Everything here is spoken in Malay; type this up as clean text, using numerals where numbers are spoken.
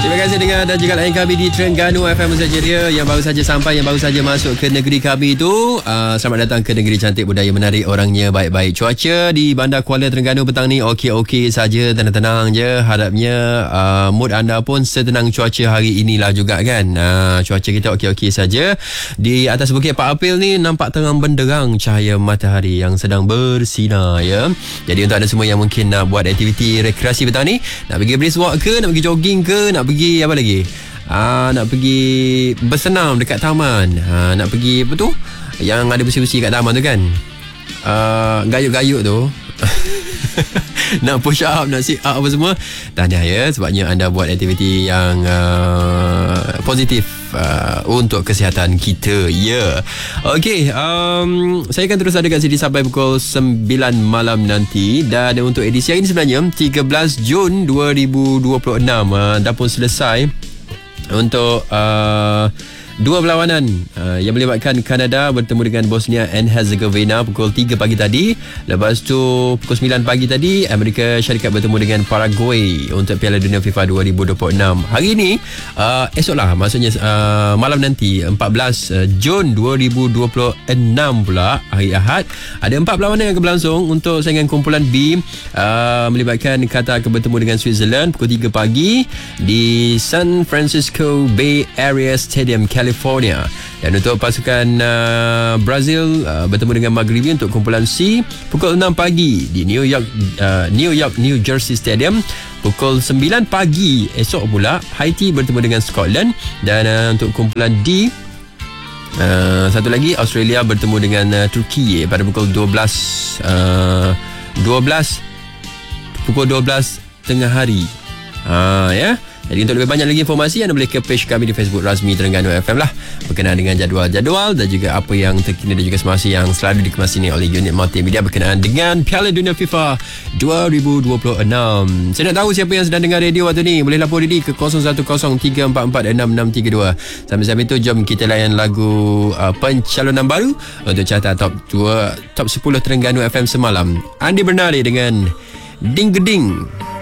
Terima kasih dengar dan juga layan kami di Terengganu FM Sajeria yang baru saja sampai, yang baru saja masuk ke negeri kami itu. Selamat datang ke negeri cantik, budaya menarik, orangnya baik-baik. Cuaca di Bandar Kuala Terengganu petang ni okey-okey saja, tenang-tenang je. Harapnya mood anda pun setenang cuaca hari inilah juga kan. Cuaca kita okey-okey saja. Di atas Bukit Pak Apil ni nampak terang benderang cahaya matahari yang sedang bersinar ya. Jadi untuk anda semua yang mungkin nak buat aktiviti rekreasi petang ni, nak pergi brisk walk ke, nak pergi jogging ke, nak pergi apa lagi? Nak pergi bersenam dekat taman. Nak pergi apa tu? Yang ada besi-besi kat taman tu kan? Gayut-gayut tu. Nak push up, nak sit up apa semua. Tahniah ya, sebabnya anda buat aktiviti yang positif untuk kesihatan kita ya. Okey, saya akan terus ada kat sini sampai pukul 9 malam nanti. Dan untuk edisi hari ini sebenarnya 13 Jun 2026 dah pun selesai untuk dua perlawanan yang melibatkan Kanada bertemu dengan Bosnia and Herzegovina pukul 3 pagi tadi. Lepas tu pukul 9 pagi tadi Amerika Syarikat bertemu dengan Paraguay untuk Piala Dunia FIFA 2026. Hari ini esoklah, maksudnya malam nanti 14 Jun 2026 pula, hari Ahad, ada 4 perlawanan yang akan berlangsung untuk saingan kumpulan B. Melibatkan Qatar akan bertemu dengan Switzerland pukul 3 pagi di San Francisco Bay Area Stadium, California. Dan untuk pasukan Brazil bertemu dengan Maghribi untuk kumpulan C pukul 6 pagi di New Jersey Stadium. Pukul 9 pagi esok pula Haiti bertemu dengan Scotland. Dan untuk kumpulan D, satu lagi Australia bertemu dengan Turki pada pukul 12 pukul 12 tengah hari. Ya. Jadi untuk lebih banyak lagi informasi, anda boleh ke page kami di Facebook rasmi Terengganu FM lah, berkenaan dengan jadual-jadual dan juga apa yang terkini dan juga semasa yang selalu dikemasini oleh unit multimedia berkenaan dengan Piala Dunia FIFA 2026. Saya nak tahu siapa yang sedang dengar radio waktu ni. Boleh lapor diri ke 0103446632. Sambil-sambil itu jom kita layan lagu pencalonan baru untuk carta top 10 Terengganu FM semalam. Andi Bernali dengan Ding Geding.